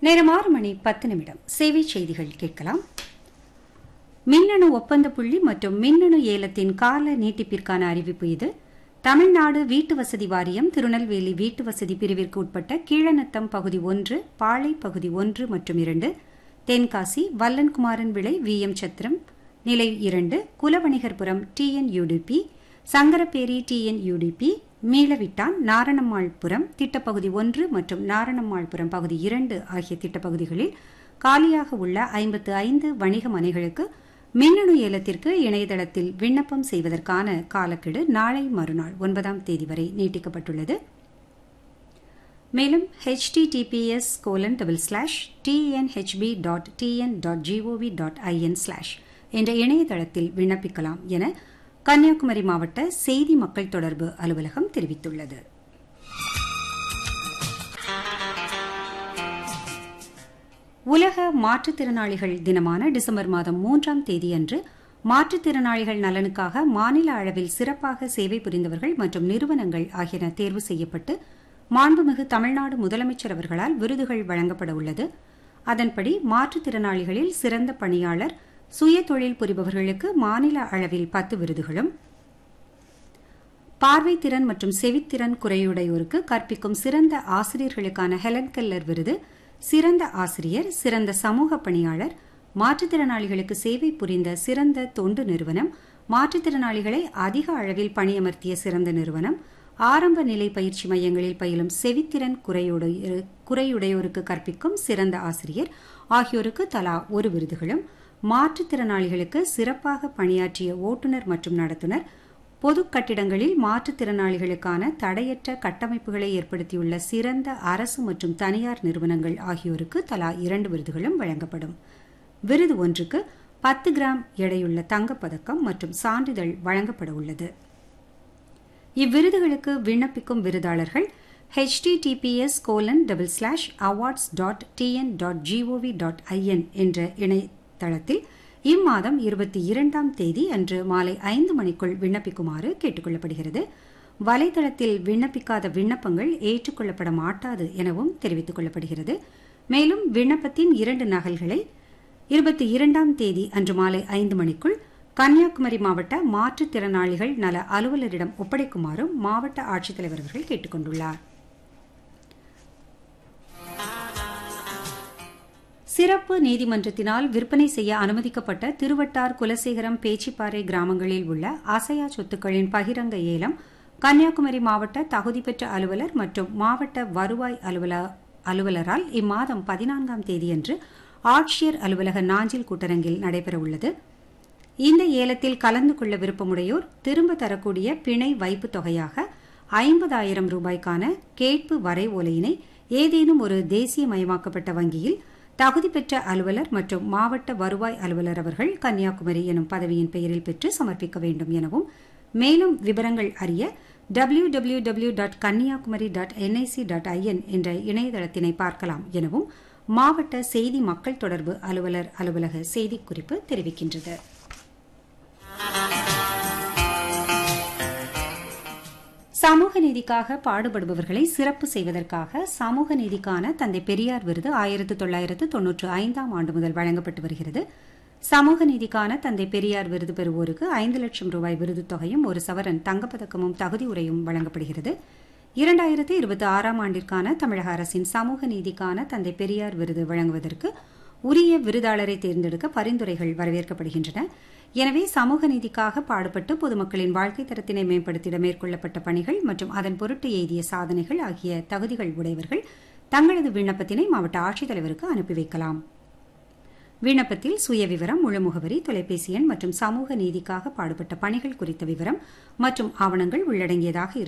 நேரம் 6:10 சேவை செய்திகள் கேட்கலாம். மின்னணு ஒப்பந்த புள்ளி மற்றும் மின்னணு ஏலத்தின் கால நீட்டிப்பிற்கான அறிவிப்பு இது. தமிழ்நாடு வீட்டு வசதி வாரியம் திருநெல்வேலி வீட்டு வசதி பிரிவிற்கு உட்பட்ட கீழநத்தம் பகுதி 1, பாளை பகுதி 1 மற்றும் 2, தென்காசி வல்லன்குமாரன் விளை விஎம் சத்திரம் நிலை 2, குலவணிகர்புரம் டிஎன்யூடிபி, சங்கரப்பேரி டிஎன்யூடிபி, மீளவிட்டான் நாரணம்மாள்புரம் திட்டப்பகுதி 1 மற்றும் நாரணம்மாள்புரம் பகுதி 2 ஆகிய திட்டப்பகுதிகளில் காலியாக உள்ள 55 வணிக மனைகளுக்கு மின்னணு ஏலத்திற்கு இணையதளத்தில் விண்ணப்பம் செய்வதற்கான காலக்கெடு நாளை மறுநாள் 9ஆம் தேதி வரை நீட்டிக்கப்பட்டுள்ளது. மேலும் https://tnhb.tn.gov.in/ என்ற இணையதளத்தில் விண்ணப்பிக்கலாம் என கன்னியாகுமரி மாவட்ட செய்தி மக்கள் தொடர்பு அலுவலகம் தெரிவித்துள்ளது. உலக மாற்றுத்திறனாளிகள் தினமான டிசம்பர் மாதம் 3ஆம் தேதி அன்று மாற்றுத்திறனாளிகள் நலனுக்காக மாநில அளவில் சிறப்பாக சேவை புரிந்தவர்கள் மற்றும் நிறுவனங்கள் ஆகியன தேர்வு செய்யப்பட்டு மாண்புமிகு தமிழ்நாடு முதலமைச்சர் அவர்களால் விருதுகள் வழங்கப்பட உள்ளது. அதன்படி மாற்றுத்திறனாளிகளில் சிறந்த பணியாளர், சுய தொழில் புரிபவர்களுக்கு மாநில அளவில் 10 விருதுகளும், பார்வைத்திறன் மற்றும் செவித்திறன் குறையுடையோருக்கு கற்பிக்கும் சிறந்த ஆசிரியர்களுக்கான ஹெலன் கெல்லர் விருது, சிறந்த ஆசிரியர், சிறந்த சமூக பணியாளர், மாற்றுத்திறனாளிகளுக்கு சேவை புரிந்த சிறந்த தொண்டு நிறுவனம், மாற்றுத்திறனாளிகளை அதிக அளவில் பணியமர்த்திய சிறந்த நிறுவனம், ஆரம்ப நிலை பயிற்சி மையங்களில் பயிலும் செவித்திறன் குறையுடையோருக்கு கற்பிக்கும் சிறந்த ஆசிரியர் ஆகியோருக்கு தலா 1 விருதுகளும், மாற்றுத்திறனாளிகளுக்கு சிறப்பாக பணியாற்றிய ஓட்டுநர் மற்றும் நடத்துனர், பொது கட்டிடங்களில் மாற்றுத்திறனாளிகளுக்கான தடையற்ற கட்டமைப்புகளை ஏற்படுத்தியுள்ள சிறந்த அரசு மற்றும் தனியார் நிறுவனங்கள் ஆகியோருக்கு தலா 2 விருதுகளும் வழங்கப்படும். விருது ஒன்றுக்கு 10 கிராம் எடையுள்ள தங்கப்பதக்கம் மற்றும் சான்றிதழ் வழங்கப்பட உள்ளது. இவ்விருதுகளுக்கு விண்ணப்பிக்கும் விருதாளர்கள் https://awards.tn.gov.in என்ற இணையதளத்தில் இம்மாதம் 22ஆம் தேதி அன்று மாலை 5 மணிக்குள் விண்ணப்பிக்குமாறு கேட்டுக் கொள்ளப்படுகிறது. வலைதளத்தில் விண்ணப்பிக்காத விண்ணப்பங்கள் ஏற்றுக்கொள்ளப்பட மாட்டாது எனவும் தெரிவித்துக் கொள்ளப்படுகிறது. மேலும் விண்ணப்பத்தின் 2 நகல்களை 22ஆம் தேதி அன்று மாலை 5 மணிக்குள் கன்னியாகுமரி மாவட்ட மாற்றுத்திறனாளிகள் நல அலுவலரிடம் ஒப்படைக்குமாறும் மாவட்ட ஆட்சித்தலைவர் அவர்கள் கேட்டுக் கொண்டுள்ளார். சிறப்பு நீதிமன்றத்தினால் விற்பனை செய்ய அனுமதிக்கப்பட்ட திருவட்டார், குலசேகரம், பேச்சிப்பாறை கிராமங்களில் உள்ள அசையா சொத்துக்களின் பகிரங்க ஏலம் கன்னியாகுமரி மாவட்ட தகுதி பெற்ற அலுவலர் மற்றும் மாவட்ட வருவாய் அலுவலரால் இம்மாதம் 14ஆம் தேதியன்று ஆட்சியர் அலுவலக நாஞ்சில் கூட்டரங்கில் நடைபெறவுள்ளது. இந்த ஏலத்தில் கலந்து கொள்ள விருப்பமுடையோர் திரும்ப தரக்கூடிய பிணை வைப்பு தொகையாக 50,000 ரூபாய்க்கான கேட்பு வரை ஓலையினை ஏதேனும் ஒரு தேசியமயமாக்கப்பட்ட வங்கியில் தகுதி பெற்ற அலுவலர் மற்றும் மாவட்ட வருவாய் அலுவலர் அவர்கள் கன்னியாகுமரி எனும் பதவியின் பெயரில் பெற்று சமர்ப்பிக்க வேண்டும் எனவும், மேலும் விவரங்கள் அறிய www.kanyakumari.nic.in என்ற இணையதளத்தினை பார்க்கலாம் எனவும் மாவட்ட செய்தி மக்கள் தொடர்பு அலுவலர் அலுவலக செய்திக்குறிப்பு தெரிவிக்கின்றது. சமூக நீதிக்காக பாடுபடுபவர்களை சிறப்பு செய்வதற்காக சமூக நீதிக்கான தந்தை பெரியார் விருது 1995ஆம் ஆண்டு முதல் வழங்கப்பட்டு வருகிறது. சமூக நீதிக்கான தந்தை பெரியார் விருது பெறுவோருக்கு 5 லட்சம் ரூபாய் விருது தொகையும் 1 சவரன் தங்கப்பதக்கமும் தகுதி உரையும் வழங்கப்படுகிறது. 2026ஆம் ஆண்டிற்கான தமிழக அரசின் சமூக நீதிக்கான தந்தை பெரியார் விருது வழங்குவதற்கு உரிய விருதாளரை தேர்ந்தெடுக்க பரிந்துரைகள் வரவேற்கப்படுகின்றன. எனவே சமூக நீதிக்காக பாடுபட்டு பொதுமக்களின் வாழ்க்கை தரத்தினை மேம்படுத்திட மேற்கொள்ளப்பட்ட பணிகள் மற்றும் அதன் பொருட்டு எய்திய சாதனைகள் ஆகிய தகுதிகள் உடையவர்கள் தங்களது விண்ணப்பத்தினை மாவட்ட ஆட்சித்தலைவருக்கு அனுப்பி வைக்கலாம். விண்ணப்பத்தில் சுயவிவரம், முழு முகவரி, தொலைபேசி எண் மற்றும் சமூக நீதிக்காக பாடுபட்ட பணிகள் குறித்த விவரம் மற்றும் ஆவணங்கள் உள்ளடங்கியதாக இருக்கும்.